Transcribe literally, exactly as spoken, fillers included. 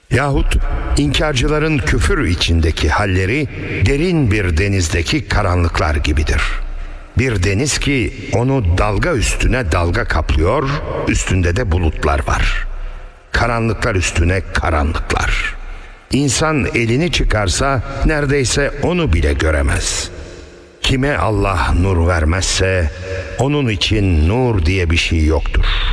Yahut inkarcıların küfür içindeki halleri derin bir denizdeki karanlıklar gibidir. Bir deniz ki onu dalga üstüne dalga kaplıyor, üstünde de bulutlar var. Karanlıklar üstüne karanlıklar. İnsan elini çıkarsa neredeyse onu bile göremez. Kime Allah nur vermezse onun için nur diye bir şey yoktur.